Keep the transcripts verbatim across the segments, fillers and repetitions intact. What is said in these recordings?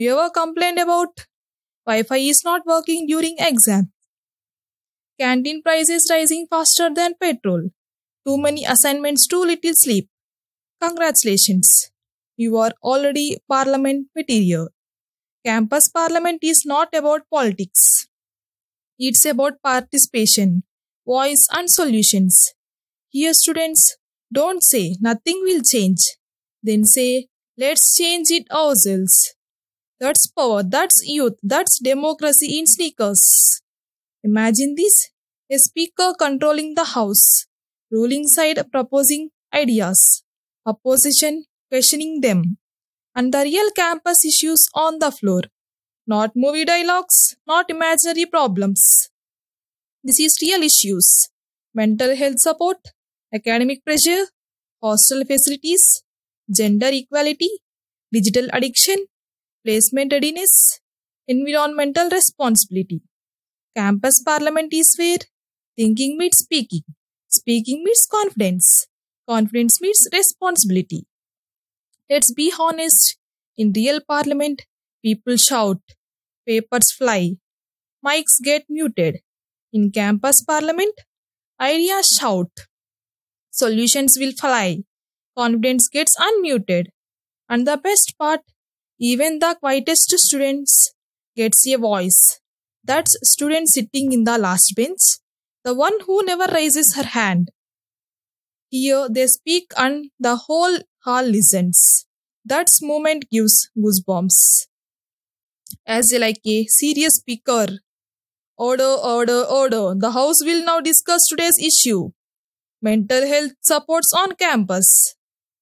You ever complained about Wi-Fi is not working during exam? Canteen prices rising faster than petrol. Too many assignments, too little sleep. Congratulations. You are already parliament material. Campus parliament is not about politics. It's about participation, voice and solutions. Here students don't say nothing will change. Then say let's change it ourselves. That's power, that's youth, that's democracy in sneakers. Imagine this, a speaker controlling the house, ruling side proposing ideas, opposition questioning them, and the real campus issues on the floor. Not movie dialogues, not imaginary problems. This is real issues. Mental health support, academic pressure, hostel facilities, gender equality, digital addiction, placement readiness, environmental responsibility. Campus parliament is where thinking meets speaking, speaking meets confidence, confidence meets responsibility. Let's be honest, in real parliament, people shout, papers fly, mics get muted. In campus parliament, ideas shout, solutions will fly, confidence gets unmuted. And the best part, even the quietest students gets a voice. That's student sitting in the last bench, the one who never raises her hand. Here they speak and the whole hall listens. That moment gives goosebumps. As a, like a serious speaker, order, order, order. The house will now discuss today's issue. Mental health supports on campus.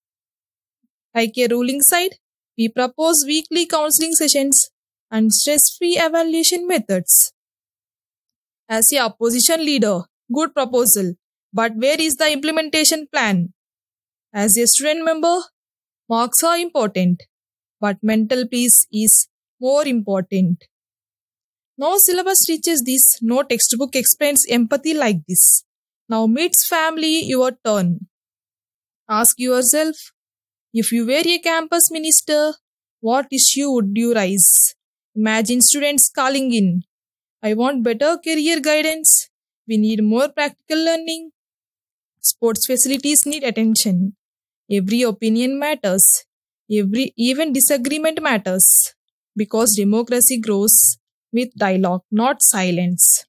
Like a ruling side, we propose weekly counseling sessions and stress-free evaluation methods. As a opposition leader, good proposal, but where is the implementation plan? As a student member, marks are important, but mental peace is more important. No syllabus teaches this, no textbook explains empathy like this. Now meets family, your turn. Ask yourself, if you were a campus minister, what issue would you raise? Imagine students calling in. I want better career guidance. We need more practical learning. Sports facilities need attention. Every opinion matters. Every even disagreement matters. Because democracy grows with dialogue, not silence.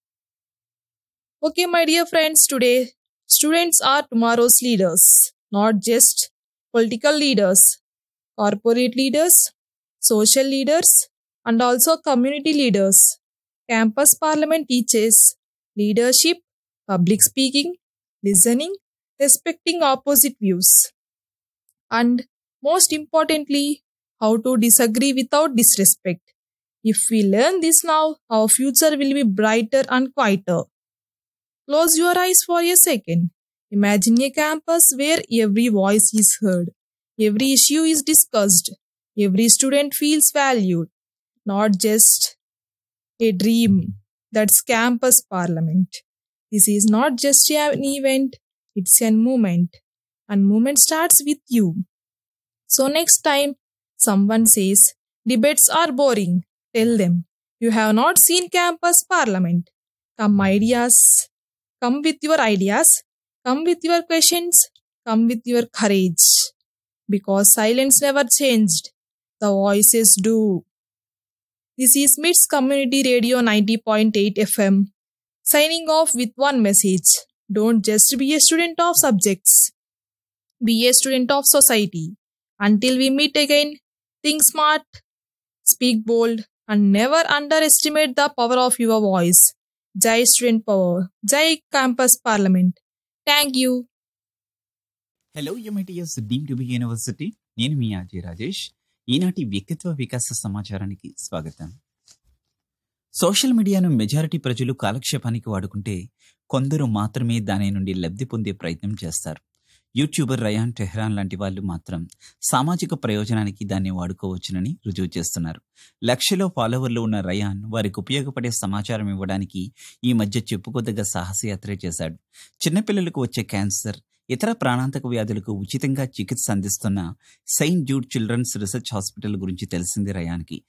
Okay, my dear friends, today students are tomorrow's leaders, not just political leaders, corporate leaders, social leaders, and also community leaders. Campus parliament teaches leadership, public speaking, listening, respecting opposite views, and most importantly, how to disagree without disrespect. If we learn this now, our future will be brighter and quieter. Close your eyes for a second. Imagine a campus where every voice is heard, every issue is discussed, every student feels valued, not just a dream. That's campus parliament. This is not just an event, it's a movement. And movement starts with you. So next time someone says debates are boring, tell them you have not seen campus parliament. Come ideas, come with your ideas, come with your questions, come with your courage. Because silence never changed, the voices do. This is M I T S Community Radio ninety point eight F M. Signing off with one message. Don't just be a student of subjects. Be a student of society. Until we meet again, think smart, speak bold, and never underestimate the power of your voice. Jai Student Power. Jai Campus Parliament. Thank you. Hello MITS deem to be university. నేను మీ RJ Rajesh. ఈనాటి వ్యక్తిత్వ వికాస సమాచారానికి స్వాగతం. Social మీడియాను majority ప్రజలు కాలక్షేపానికి వాడుకుంటే కొందరు మాత్రమే దాని నుండి లబ్ధి పొందే ప్రయత్నం చేస్తారు. యూట్యూబర్ రయాన్ టెహ్రాన్ లాంటి వాళ్ళు మాత్రం సామాజిక ప్రయోజనానికి దాన్ని వాడుకోవచ్చునని రుజువు చేస్తున్నారు. లక్షలో ఫాలోవర్లు ఉన్న రయాన్ వారికి ఉపయోగపడే సమాచారం ఇవ్వడానికి ఈ మధ్య చెప్పుకోదగ్గ సాహసయాత్ర చేశాడు. చిన్నపిల్లలకు వచ్చే క్యాన్సర్, ఇతర ప్రాణాంతక వ్యాధులకు ఉచితంగా చికిత్స అందిస్తున్న Saint Jude children's research hospital గురించి తెలిసింది రయాన్కి.